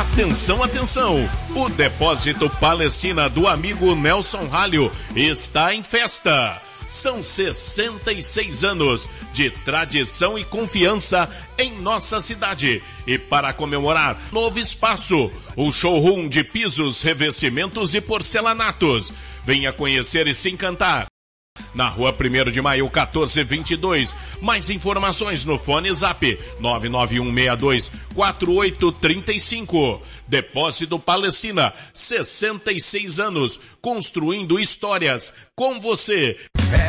Atenção, atenção! O Depósito Palestina do amigo Nelson Ralho está em festa. São 66 anos de tradição e confiança em nossa cidade. E para comemorar, novo espaço, o showroom de pisos, revestimentos e porcelanatos. Venha conhecer e se encantar. Na rua 1º de Maio, 1422. Mais informações no fone Zap 991624835. Depósito Palestina, 66 anos, construindo histórias com você.